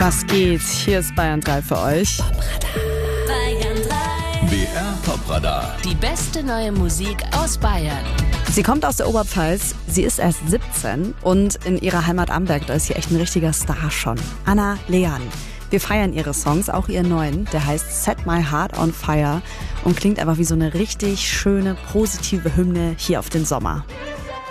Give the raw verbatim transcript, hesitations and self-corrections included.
Was geht? Hier ist Bayern drei für euch. Bayern drei. B R Popradar. Die beste neue Musik aus Bayern. Sie kommt aus der Oberpfalz, sie ist erst siebzehn und in ihrer Heimat Amberg, da ist sie echt ein richtiger Star schon. Anna Lean. Wir feiern ihre Songs, auch ihren neuen, der heißt Set My Heart on Fire und klingt einfach wie so eine richtig schöne, positive Hymne hier auf den Sommer.